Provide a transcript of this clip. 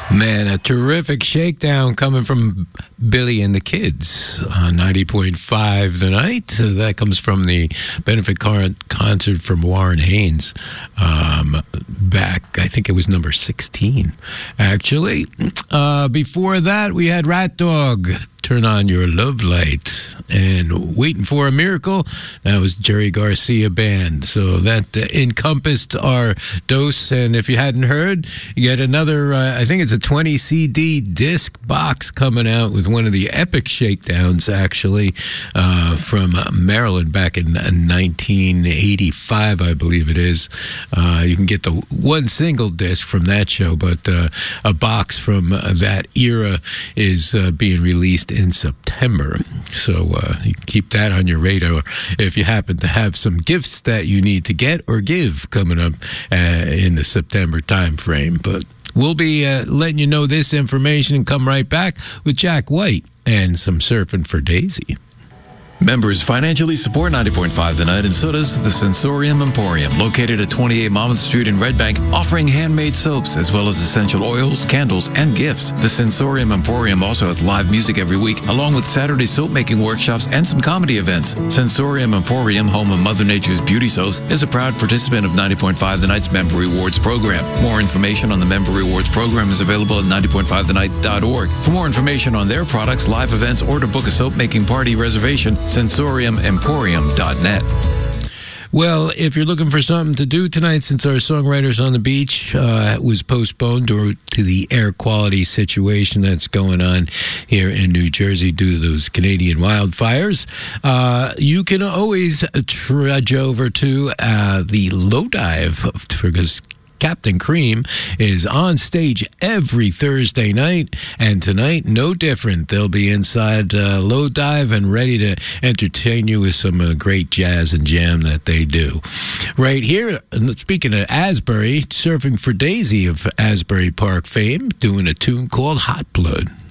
Man, a terrific shakedown coming from Billy and the Kids on 90.5 The Night. That comes from the benefit concert from Warren Haynes back, I think it was number 16, actually. Before that, we had Rat Dog, Turn On Your Love Light, and Waiting for a Miracle. That was Jerry Garcia Band. So that encompassed our dose. And if you hadn't heard, you get another, I think it's a 20 CD disc box coming out with one of the epic shakedowns, actually, from Maryland back in 1985, I believe it is. You can get the one single disc from that show, but a box from that era is being released in September. So you can keep that on your radar if you happen to have some gifts that you need to get or give coming up in the September time frame. But we'll be letting you know this information and come right back with Jack White and some Surfing for Daisy. Members financially support 90.5 The Night, and so does the Sensorium Emporium, located at 28 Monmouth Street in Red Bank, offering handmade soaps as well as essential oils, candles, and gifts. The Sensorium Emporium also has live music every week, along with Saturday soap-making workshops and some comedy events. Sensorium Emporium, home of Mother Nature's beauty soaps, is a proud participant of 90.5 The Night's Member Rewards program. More information on the Member Rewards program is available at 90.5thenight.org. For more information on their products, live events, or to book a soap-making party reservation, sensoriumemporium.net. Well, if you're looking for something to do tonight, since our Songwriters on the Beach was postponed due to the air quality situation that's going on here in New Jersey due to those Canadian wildfires, you can always trudge over to the Low Dive, because Captain Cream is on stage every Thursday night, and tonight, no different. They'll be inside Low Dive and ready to entertain you with some great jazz and jam that they do. Right here, speaking of Asbury, Surfing for Daisy of Asbury Park fame, doing a tune called Hot Blood.